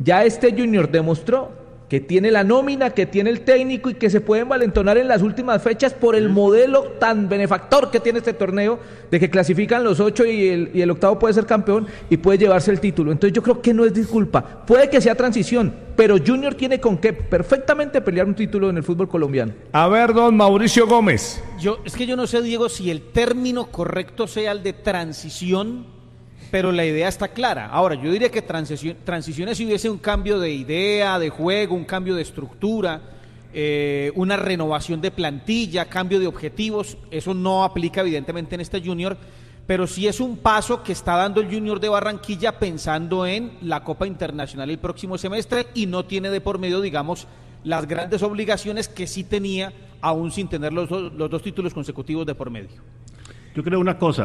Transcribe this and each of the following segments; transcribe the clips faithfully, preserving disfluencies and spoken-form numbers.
Ya este Junior demostró que tiene la nómina, que tiene el técnico y que se puede envalentonar en las últimas fechas por el modelo tan benefactor que tiene este torneo, de que clasifican los ocho y el, y el octavo puede ser campeón y puede llevarse el título. Entonces yo creo que no es disculpa, puede que sea transición, pero Junior tiene con qué perfectamente pelear un título en el fútbol colombiano. A ver, don Mauricio Gómez. Yo, es que yo no sé, Diego, si el término correcto sea el de transición, pero la idea está clara. Ahora, yo diría que transición, transiciones si hubiese un cambio de idea, de juego, un cambio de estructura, eh, una renovación de plantilla, cambio de objetivos, eso no aplica evidentemente en este Junior, pero sí es un paso que está dando el Junior de Barranquilla pensando en la Copa Internacional el próximo semestre y no tiene de por medio, digamos, las grandes obligaciones que sí tenía, aún sin tener los, los dos títulos consecutivos de por medio. Yo creo una cosa,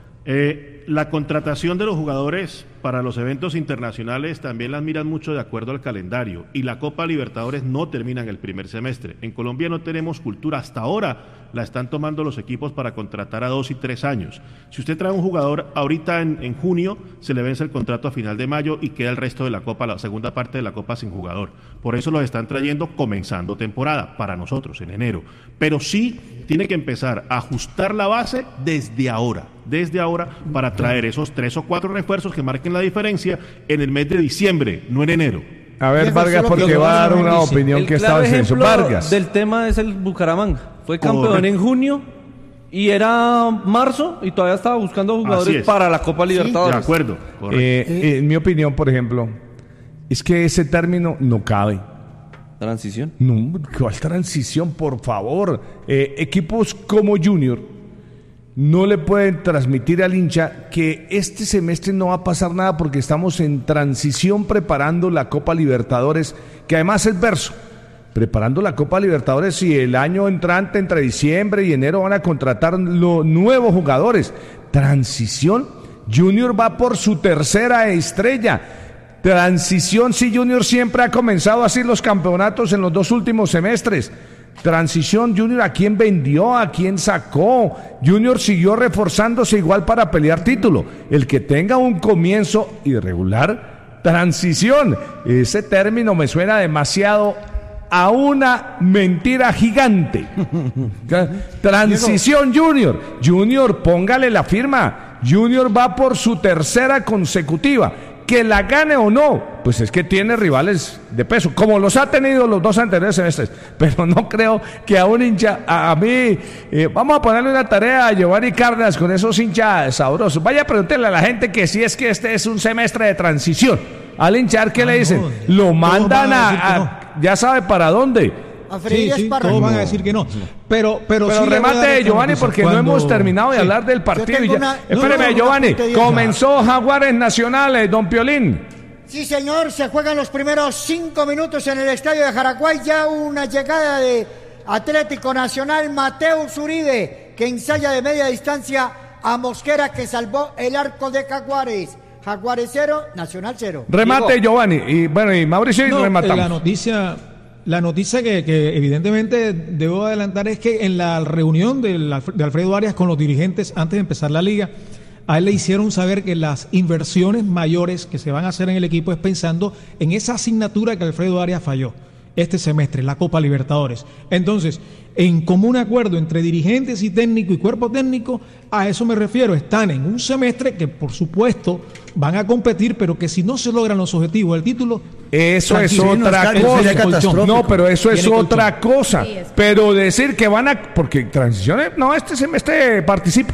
eh, la contratación de los jugadores para los eventos internacionales también las miran mucho de acuerdo al calendario, y la Copa Libertadores no termina en el primer semestre. En Colombia no tenemos cultura, hasta ahora la están tomando los equipos para contratar a dos y tres años. Si usted trae un jugador ahorita en, en junio, se le vence el contrato a final de mayo y queda el resto de la Copa, la segunda parte de la Copa sin jugador. Por eso los están trayendo comenzando temporada, para nosotros en enero. Pero sí tiene que empezar a ajustar la base desde ahora, desde ahora, para traer esos tres o cuatro refuerzos que marquen la diferencia en el mes de diciembre, no en enero. A ver, Vargas, porque va a dar una opinión que está en su Vargas. Del tema es el Bucaramanga. Fue campeón Correcto. en junio y era marzo y todavía estaba buscando jugadores para la Copa Libertadores. Sí, de acuerdo. Eh, eh, en mi opinión, por ejemplo, es que ese término no cabe. ¿Transición? No, ¿cuál transición? Por favor. Eh, equipos como Junior no le pueden transmitir al hincha que este semestre no va a pasar nada porque estamos en transición preparando la Copa Libertadores, que además es verso. Preparando la Copa Libertadores y el año entrante, entre diciembre y enero, van a contratar los nuevos jugadores. Transición, Junior va por su tercera estrella. Transición, si Junior siempre ha comenzado así los campeonatos en los dos últimos semestres. Transición, Junior, ¿a quién vendió? ¿A quién sacó? Junior siguió reforzándose igual para pelear título. El que tenga un comienzo irregular, transición. Ese término me suena demasiado a una mentira gigante. Transición, Junior. Junior, póngale la firma. Junior va por su tercera consecutiva. Que la gane o no, pues es que tiene rivales de peso, como los ha tenido los dos anteriores semestres, pero no creo que a un hincha, a, a mí, eh, vamos a ponerle una tarea a Giovanni Cárdenas con esos hinchas sabrosos. Vaya a preguntarle a la gente que si es que este es un semestre de transición. Al hinchar, ¿qué ah, le dicen? No, Lo mandan a, a, a no. ya sabe para dónde. A sí, sí, todos van a decir que no. Pero, pero, pero sí remate, Giovanni, porque cuando... no hemos terminado de sí. hablar del partido. Ya. Una... Espéreme, no, no, Giovanni. Comenzó Jaguares Nacionales, don Piolín. Sí, señor, se juegan los primeros cinco minutos en el estadio de Jaraguay. Ya una llegada de Atlético Nacional, Mateus Uribe, que ensaya de media distancia a Mosquera, que salvó el arco de Jaguares. Jaguares cero, Nacional cero. Remate, Diego. Giovanni. Y bueno, y Mauricio, no, y rematamos. La noticia... La noticia que, que evidentemente debo adelantar es que en la reunión de, la, de Alfredo Arias con los dirigentes antes de empezar la liga, a él le hicieron saber que las inversiones mayores que se van a hacer en el equipo es pensando en esa asignatura que Alfredo Arias falló este semestre, la Copa Libertadores. Entonces, en común acuerdo entre dirigentes y técnico y cuerpo técnico, a eso me refiero, están en un semestre que por supuesto van a competir, pero que si no se logran los objetivos del título, eso es otra cosa. No, pero eso es otra cosa. Pero decir que van a, porque transiciones, no, este semestre participa.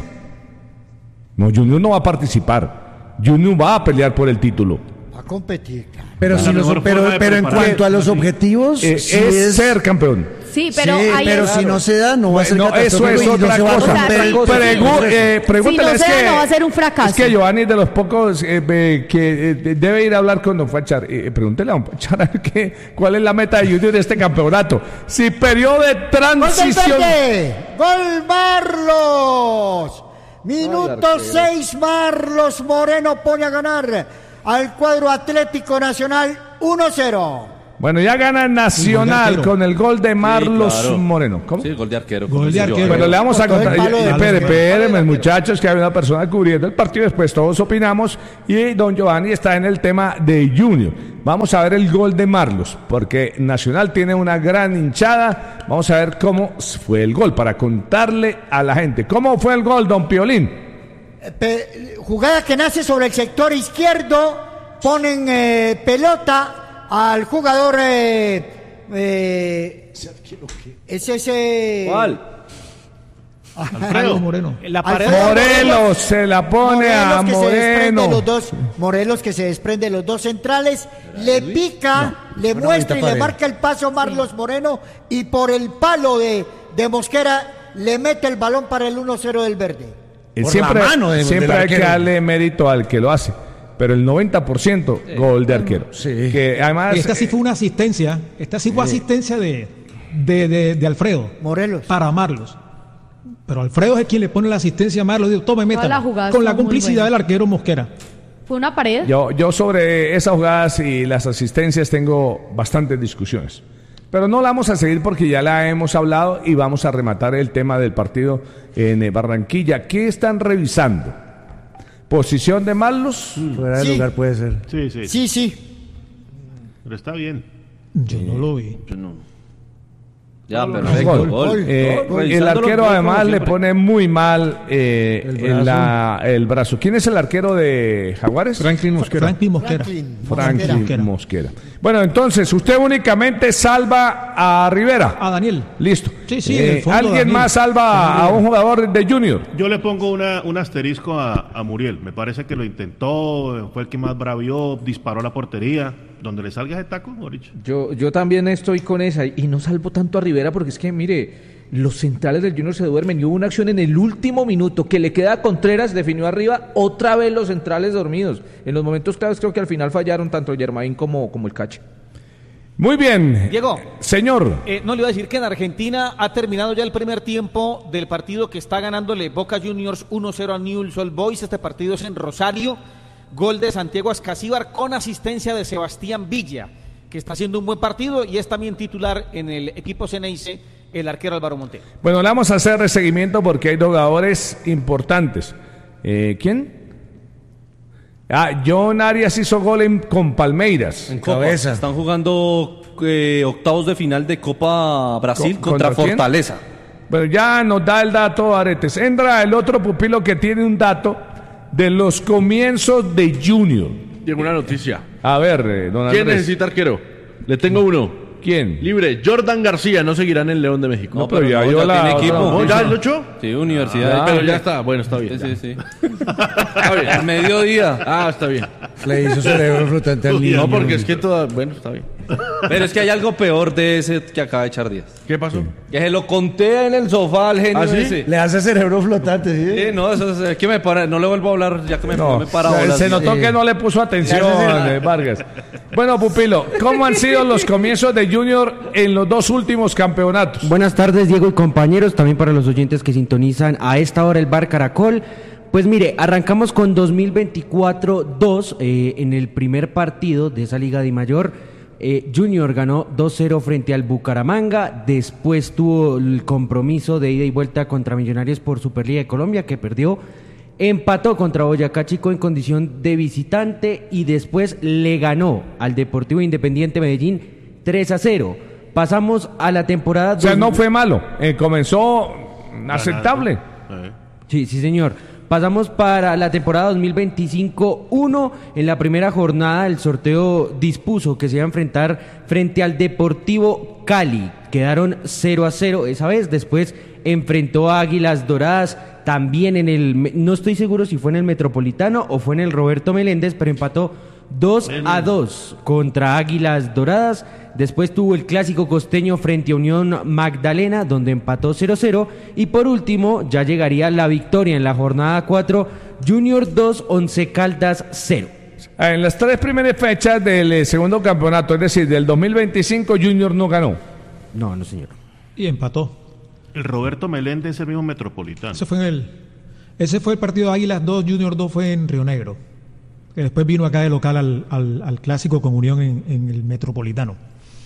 No, Junior no va a participar. Junior va a pelear por el título. Va a competir. Pero, si los, pero, pero en cuanto a los objetivos, eh, sí es, es ser campeón. Sí, pero, sí, hay pero es... si no se da, no va a ser no, eso es otra no cosa. Pregu eh, pregúntale, si no se es da, que, no va a ser un fracaso. Es que Giovanni es de los pocos eh, eh, que eh, debe ir a hablar con Don Fachar. Eh, pregúntele a Don Fachar a ver qué, cuál es la meta de Junior de este campeonato. Si periodo de transición. ¡Gol Marlos! Minuto seis, Marlos Moreno pone a ganar al cuadro Atlético Nacional uno cero. Bueno, ya gana Nacional con el gol de Marlos sí, claro. Moreno. ¿Cómo? Sí, gol de arquero. Gol de arquero. Bueno, le vamos a contar. Espere, espere, muchachos, que hay una persona cubriendo el partido. Después todos opinamos. Y don Giovanni está en el tema de Junior. Vamos a ver el gol de Marlos, porque Nacional tiene una gran hinchada. Vamos a ver cómo fue el gol, para contarle a la gente. ¿Cómo fue el gol, don Piolín? Pe- jugada que nace sobre el sector izquierdo. Ponen eh, pelota al jugador eh, eh, es ese ¿cuál? Alfredo Moreno. La pared Morelos se la pone Morelos a que se desprende Moreno. los dos, Morelos que se desprende los dos centrales, le pica, no, le bueno, muestra y pared. le marca el paso Marlos Moreno y por el palo de, de Mosquera le mete el balón para el uno cero del verde. Por siempre la mano de, siempre del hay que darle mérito al que lo hace. Pero el noventa por ciento sí. gol de arquero. Sí. Que además, y esta sí fue una asistencia. Esta sí fue sí. asistencia de, de, de, de Alfredo. Morelos. Para Marlos. Pero Alfredo es quien le pone la asistencia a Marlos. Digo, tome, métala. Con la complicidad del arquero Mosquera. Fue una pared. Yo, yo sobre esas jugadas y las asistencias tengo bastantes discusiones. Pero no la vamos a seguir porque ya la hemos hablado y vamos a rematar el tema del partido en Barranquilla. ¿Qué están revisando? ¿Posición de Marlos? Mm. Fuera de sí. lugar puede ser. Sí, sí. Sí, sí. Pero está bien. Yo no lo vi. Yo no. Ya, gol, perfecto, gol, gol. gol. Eh, el arquero además le pone muy mal eh, el, brazo. La, el brazo. ¿Quién es el arquero de Jaguares? Franklin Mosquera. Franklin Mosquera. Franklin, Franklin Mosquera. Mosquera. Bueno, entonces, usted únicamente salva a Rivera. A Daniel. Listo. Sí, sí, Eh, en el fondo, ¿Alguien Daniel. más salva a un jugador de Junior? Yo le pongo una, un asterisco a, a Muriel. Me parece que lo intentó, fue el que más bravió, disparó a la portería. Donde le salga ese taco, Boric. Yo, yo también estoy con esa y no salvo tanto a Rivera porque es que, mire, los centrales del Junior se duermen y hubo una acción en el último minuto que le queda a Contreras, definió arriba, otra vez los centrales dormidos. En los momentos claves creo que al final fallaron tanto Germain como, como el Cache. Muy bien. Diego. Señor. Eh, no le iba a decir que en Argentina ha terminado ya el primer tiempo del partido que está ganándole Boca Juniors uno cero a Newell's Old Boys. Este partido es en Rosario. Gol de Santiago Ascasíbar con asistencia de Sebastián Villa, que está haciendo un buen partido y es también titular en el equipo Ceneice, el arquero Álvaro Montero. Bueno, le vamos a hacer seguimiento porque hay jugadores importantes. Eh, ¿Quién? Ah, John Arias hizo gol en, con Palmeiras. En cabeza. Están jugando eh, octavos de final de Copa Brasil ¿Con, contra, contra Fortaleza. Bueno, ya nos da el dato, Aretes. Entra el otro pupilo que tiene un dato de los comienzos de Junior. Llegó una noticia. A ver, eh, don Andrés. ¿Quién necesita arquero? Le tengo uno. ¿Quién? Libre. Jordan García no seguirá en el León de México. No, pero, pero ya, no, yo ya la, tiene equipo. ¿No? ¿Ya lo echó? Sí, universidad. Ah, pero ya está. Bueno, está bien. Sí, sí, sí. Está bien. Al mediodía. Ah, está bien. Le hizo cerebro flotante al niño. No, porque es que toda... Bueno, está bien. Pero es que hay algo peor de ese que acaba de echar Díaz. ¿Qué pasó? Sí. Que se lo conté en el sofá al genio ¿Ah, sí? ese. Le hace cerebro flotante, ¿sí? Sí, no, eso es que me para, no le vuelvo a hablar ya que me, no, me para se, bolas, se notó sí. que no le puso atención eh, Vargas. Bueno, pupilo, ¿cómo han sido los comienzos de Junior en los dos últimos campeonatos? Buenas tardes, Diego y compañeros, también para los oyentes que sintonizan a esta hora el Bar Caracol. Pues mire, arrancamos con dos mil veinticuatro dos eh, en el primer partido de esa Liga de Mayor. Eh, Junior ganó dos cero frente al Bucaramanga, después tuvo el compromiso de ida y vuelta contra Millonarios por Superliga de Colombia, que perdió, empató contra Boyacá Chico en condición de visitante y después le ganó al Deportivo Independiente Medellín tres a cero. Pasamos a la temporada... O sea, dos... no fue malo, eh, comenzó aceptable. Sí, sí señor. Pasamos para la temporada dos mil veinticinco uno. En la primera jornada el sorteo dispuso que se iba a enfrentar frente al Deportivo Cali. Quedaron cero a cero esa vez. Después enfrentó a Águilas Doradas también en el... No estoy seguro si fue en el Metropolitano o fue en el Roberto Meléndez, pero empató dos a dos contra Águilas Doradas. Después tuvo el clásico costeño frente a Unión Magdalena, donde empató cero cero. Y por último, ya llegaría la victoria en la jornada cuatro, Junior dos, Once Caldas cero. En las tres primeras fechas del segundo campeonato, es decir, del dos mil veinticinco, Junior no ganó. No, no señor. Y empató. El Roberto Meléndez es el mismo Metropolitano. Ese fue en el, ese fue el partido de Águilas dos, Junior dos fue en Río Negro. Que después vino acá de local al, al, al clásico con Unión en, en el Metropolitano.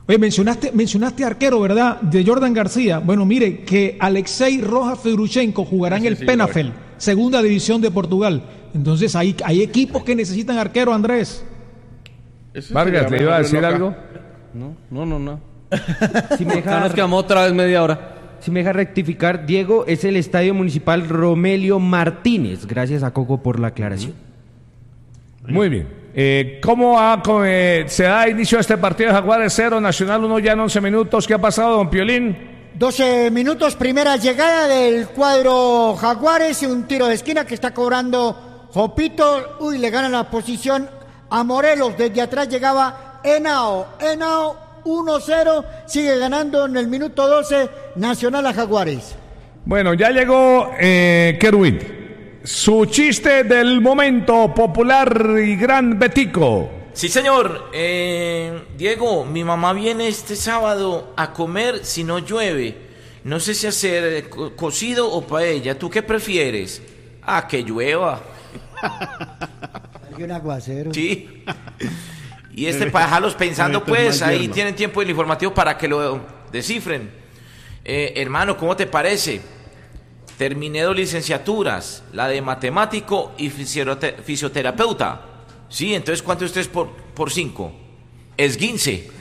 Oye, mencionaste, mencionaste arquero, ¿verdad? De Jordan García. Bueno, mire, que Alexei Rojas Fedorchenko jugará en el sí, Penafel, claro. Segunda división de Portugal. Entonces, hay, hay equipos que necesitan arquero, Andrés. Vargas, ¿le iba a decir algo? No, no, no, no. Si me deja, nos quedamos otra vez media hora. Si me deja rectificar, Diego, es el Estadio Municipal Romelio Martínez. Gracias a Coco por la aclaración. Muy bien. Eh, ¿Cómo ha, eh, se da inicio a este partido de Jaguares cero, Nacional uno ya en once minutos? ¿Qué ha pasado, don Piolín? doce minutos, primera llegada del cuadro Jaguares y un tiro de esquina que está cobrando Jopito. Uy, le gana la posición a Morelos. Desde atrás llegaba Henao. Henao uno cero, sigue ganando en el minuto doce Nacional a Jaguares. Bueno, ya llegó eh, Kerwin. Su chiste del momento, popular y gran Betico. Sí, señor. Eh, Diego, mi mamá viene este sábado a comer si no llueve. No sé si hacer co- cocido o paella. ¿Tú qué prefieres? Ah, que llueva. Hay un aguacero. Sí. Y este para dejarlos pensando, pues, ahí tienen tiempo del informativo para que lo descifren. Eh, hermano, ¿cómo te parece? Terminé dos licenciaturas, la de matemático y fisiote- fisioterapeuta. Sí, entonces, ¿cuánto ustedes por, por cinco? Esguince.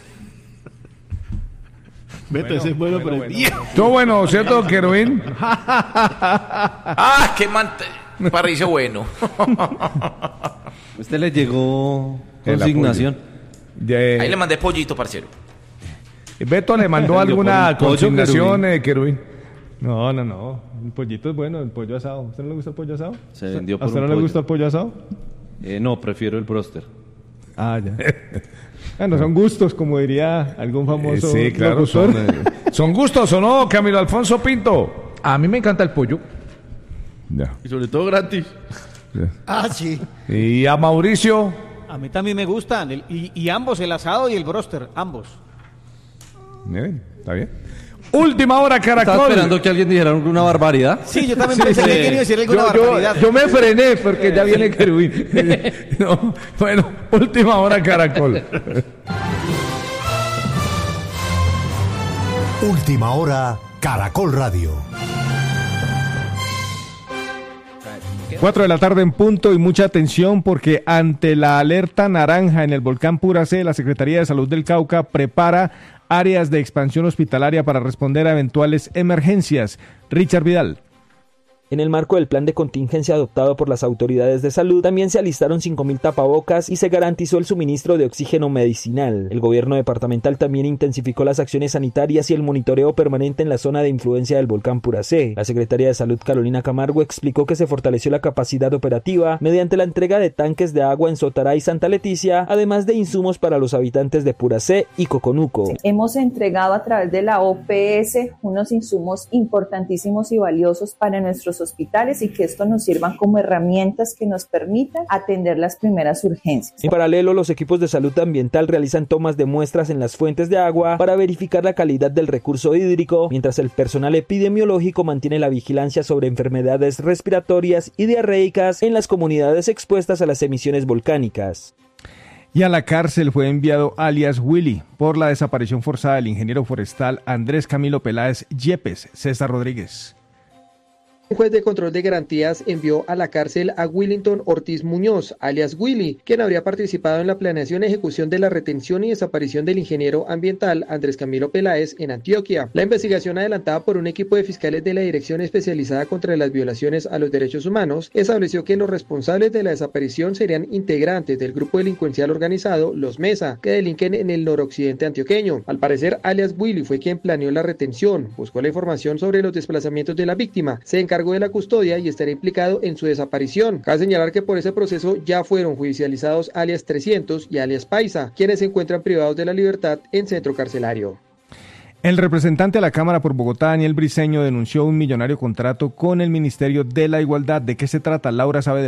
Vete, bueno, ese es bueno, bueno, pero... Bueno, todo bueno, ¿cierto, Kerwin? ¡Ah, qué man... parece bueno! Usted le llegó consignación. De... Ahí le mandé pollito, parcero. Beto le mandó alguna consignación, Kerwin. eh, Kerwin. No, no, no. El pollito es bueno, el pollo asado. ¿A usted no le gusta el pollo asado? Se vendió por ¿A usted un no le pollo. gusta el pollo asado? Eh, no, prefiero el broster. Ah, ya. Bueno, son gustos, como diría algún famoso. Eh, sí, claro, locutor. son, eh, ¿Son gustos o no, Camilo Alfonso Pinto? A mí me encanta el pollo. Ya. Y sobre todo gratis. Ah, sí. Y a Mauricio. A mí también me gustan, el- y, y ambos, el asado y el broster, ambos. Miren, está bien. Última hora, Estaba Caracol. esperando que alguien dijera una barbaridad. Sí, yo también pensé que quería decir alguna Yo, yo, barbaridad. yo me frené porque ya viene Kerwin. No, bueno, última hora, Caracol. Última hora, Caracol Radio. Cuatro de la tarde en punto y mucha atención porque ante la alerta naranja en el volcán Puracé, la Secretaría de Salud del Cauca prepara áreas de expansión hospitalaria para responder a eventuales emergencias. Richard Vidal. En el marco del plan de contingencia adoptado por las autoridades de salud, también se alistaron cinco mil tapabocas y se garantizó el suministro de oxígeno medicinal. El gobierno departamental también intensificó las acciones sanitarias y el monitoreo permanente en la zona de influencia del volcán Puracé. La secretaria de Salud, Carolina Camargo, explicó que se fortaleció la capacidad operativa mediante la entrega de tanques de agua en Sotará y Santa Leticia, además de insumos para los habitantes de Puracé y Coconuco. Hemos entregado a través de la O P S unos insumos importantísimos y valiosos para nuestros hospitales y que esto nos sirvan como herramientas que nos permitan atender las primeras urgencias. En paralelo, los equipos de salud ambiental realizan tomas de muestras en las fuentes de agua para verificar la calidad del recurso hídrico, mientras el personal epidemiológico mantiene la vigilancia sobre enfermedades respiratorias y diarreicas en las comunidades expuestas a las emisiones volcánicas. Y a la cárcel fue enviado alias Willy por la desaparición forzada del ingeniero forestal Andrés Camilo Peláez Yepes. César Rodríguez. Un juez de control de garantías envió a la cárcel a Willington Ortiz Muñoz, alias Willy, quien habría participado en la planeación y ejecución de la retención y desaparición del ingeniero ambiental Andrés Camilo Peláez en Antioquia. La investigación adelantada por un equipo de fiscales de la Dirección Especializada contra las Violaciones a los Derechos Humanos estableció que los responsables de la desaparición serían integrantes del grupo delincuencial organizado Los Mesa, que delinquen en el noroccidente antioqueño. Al parecer, alias Willy fue quien planeó la retención, buscó la información sobre los desplazamientos de la víctima, se encargó de la custodia y estará implicado en su desaparición. Cabe señalar que por ese proceso ya fueron judicializados alias trescientos y alias Paisa, quienes se encuentran privados de la libertad en centro carcelario. El representante de la Cámara por Bogotá, Daniel Briceño, denunció un millonario contrato con el Ministerio de la Igualdad. ¿De qué se trata, Laura Saavedra?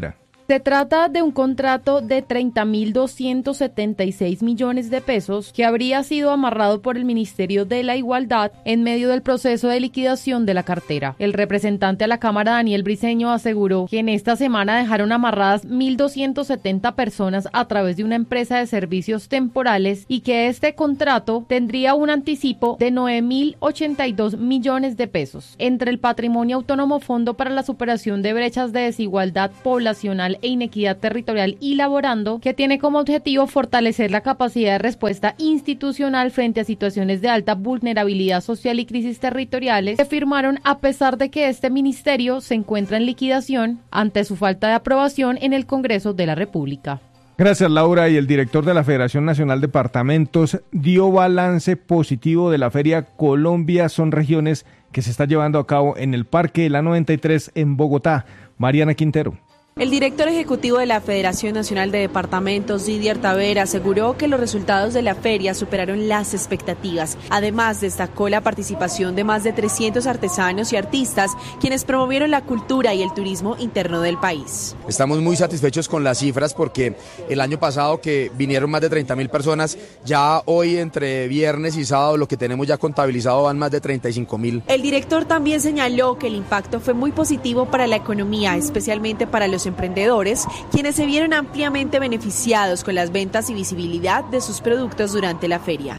Se trata de un contrato de treinta mil doscientos setenta y seis millones de pesos que habría sido amarrado por el Ministerio de la Igualdad en medio del proceso de liquidación de la cartera. El representante a la Cámara, Daniel Briceño, aseguró que en esta semana dejaron amarradas mil doscientas setenta personas a través de una empresa de servicios temporales y que este contrato tendría un anticipo de nueve mil ochenta y dos millones de pesos. Entre el Patrimonio Autónomo Fondo para la Superación de Brechas de Desigualdad Poblacional e Inequidad Territorial y Laborando, que tiene como objetivo fortalecer la capacidad de respuesta institucional frente a situaciones de alta vulnerabilidad social y crisis territoriales, se firmaron a pesar de que este ministerio se encuentra en liquidación ante su falta de aprobación en el Congreso de la República. Gracias, Laura. Y el director de la Federación Nacional de Departamentos dio balance positivo de la Feria Colombia Son Regiones que se está llevando a cabo en el Parque de la noventa y tres en Bogotá. Mariana Quintero. El director ejecutivo de la Federación Nacional de Departamentos, Didier Tavera, aseguró que los resultados de la feria superaron las expectativas. Además, destacó la participación de más de trescientos artesanos y artistas, quienes promovieron la cultura y el turismo interno del país. Estamos muy satisfechos con las cifras porque el año pasado, que vinieron más de treinta mil personas, ya hoy entre viernes y sábado lo que tenemos ya contabilizado van más de treinta y cinco mil. El director también señaló que el impacto fue muy positivo para la economía, especialmente para los emprendedores, quienes se vieron ampliamente beneficiados con las ventas y visibilidad de sus productos durante la feria.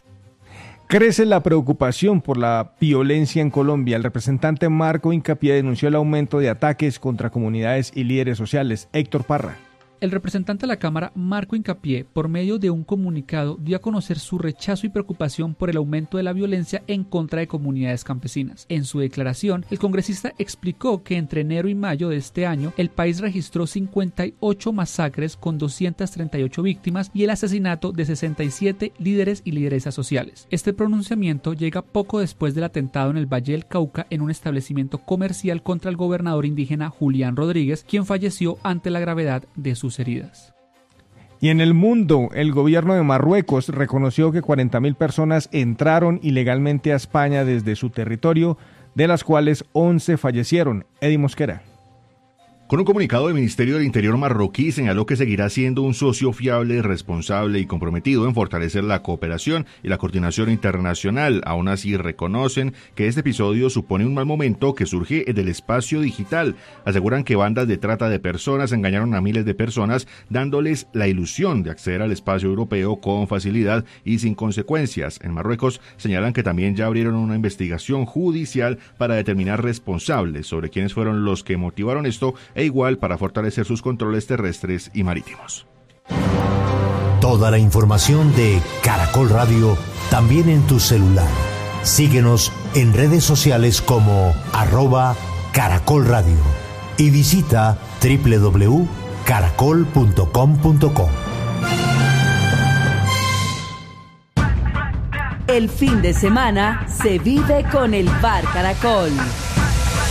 Crece la preocupación por la violencia en Colombia. El representante Marco Hincapié denunció el aumento de ataques contra comunidades y líderes sociales. Héctor Parra. El representante de la Cámara, Marco Hincapié, por medio de un comunicado, dio a conocer su rechazo y preocupación por el aumento de la violencia en contra de comunidades campesinas. En su declaración, el congresista explicó que entre enero y mayo de este año, el país registró cincuenta y ocho masacres con doscientas treinta y ocho víctimas y el asesinato de sesenta y siete líderes y lideresas sociales. Este pronunciamiento llega poco después del atentado en el Valle del Cauca en un establecimiento comercial contra el gobernador indígena Julián Rodríguez, quien falleció ante la gravedad de sus heridas. Y en el mundo, el gobierno de Marruecos reconoció que cuarenta mil personas entraron ilegalmente a España desde su territorio, de las cuales once fallecieron. Eddie Mosquera. Con un comunicado, el Ministerio del Interior marroquí señaló que seguirá siendo un socio fiable, responsable y comprometido en fortalecer la cooperación y la coordinación internacional. Aún así, reconocen que este episodio supone un mal momento que surge del espacio digital. Aseguran que bandas de trata de personas engañaron a miles de personas, dándoles la ilusión de acceder al espacio europeo con facilidad y sin consecuencias. En Marruecos señalan que también ya abrieron una investigación judicial para determinar responsables sobre quiénes fueron los que motivaron esto, e igual para fortalecer sus controles terrestres y marítimos. Toda la información de Caracol Radio también en tu celular. Síguenos en redes sociales como arroba Caracol Radio y visita doble u doble u doble u punto caracol punto com punto co. El fin de semana se vive con el Bar Caracol.